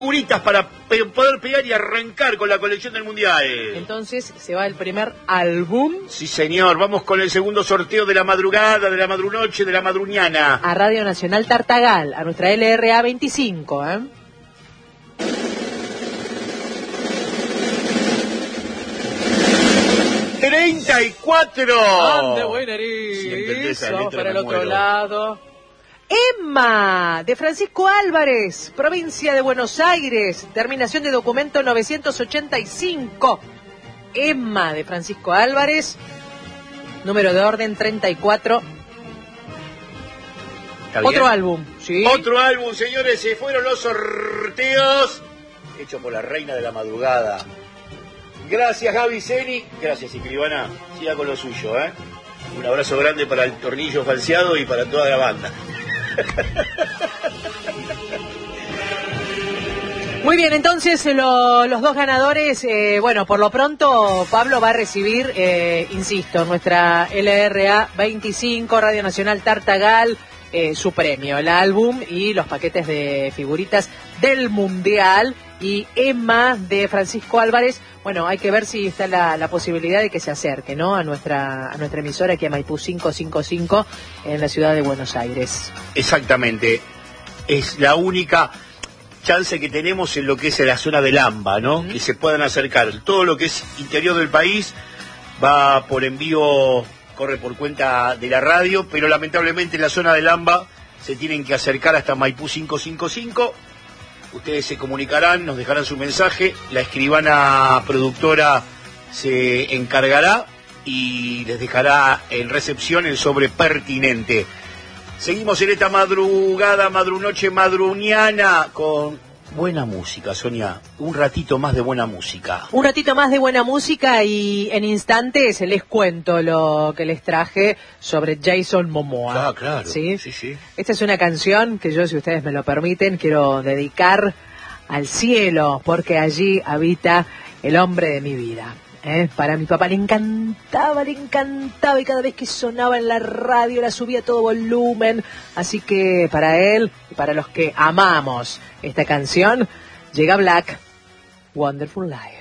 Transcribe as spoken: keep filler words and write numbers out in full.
figuritas para pe poder pegar y arrancar con la colección del Mundial. Entonces se va el primer álbum. Sí, señor. Vamos con el segundo sorteo de la madrugada, de la madrunoche, de la madruñana. A Radio Nacional Tartagal, a nuestra L R A veinticinco, ¿eh? treinta y cuatro. ¡Ande, buena Vamos para el otro muero. lado. Emma, de Francisco Álvarez, provincia de Buenos Aires, terminación de documento novecientos ochenta y cinco. Emma, de Francisco Álvarez, número de orden treinta y cuatro. Otro álbum, ¿sí? Otro álbum, señores, se fueron los sorteos, hecho por la reina de la madrugada. Gracias, Gaby Zeni. Gracias, escribana. Siga con lo suyo, ¿eh? Un abrazo grande para el tornillo falseado y para toda la banda. Muy bien, entonces lo, los dos ganadores, eh, bueno, por lo pronto Pablo va a recibir, eh, insisto, nuestra L R A veinticinco, Radio Nacional Tartagal, eh, su premio, el álbum y los paquetes de figuritas del Mundial. Y Emma, de Francisco Álvarez, bueno, hay que ver si está la, la posibilidad de que se acerque, ¿no? A nuestra a nuestra emisora aquí a Maipú quinientos cincuenta y cinco en la ciudad de Buenos Aires. Exactamente. Es la única chance que tenemos en lo que es la zona del AMBA, ¿no? Uh-huh. Que se puedan acercar. Todo lo que es interior del país va por envío, corre por cuenta de la radio, pero lamentablemente en la zona del AMBA se tienen que acercar hasta Maipú quinientos cincuenta y cinco. Ustedes se comunicarán, nos dejarán su mensaje, la escribana productora se encargará y les dejará en recepción el sobre pertinente. Seguimos en esta madrugada, madrunoche, madruñana con buena música, Sonia. Un ratito más de buena música. Un ratito más de buena música y en instantes les cuento lo que les traje sobre Jason Momoa. Ah, claro. ¿Sí? Sí, sí. Esta es una canción que yo, si ustedes me lo permiten, quiero dedicar al cielo, porque allí habita el hombre de mi vida. ¿Eh? Para mi papá le encantaba, le encantaba, y cada vez que sonaba en la radio la subía a todo volumen. Así que para él y para los que amamos esta canción, llega Black, Wonderful Life.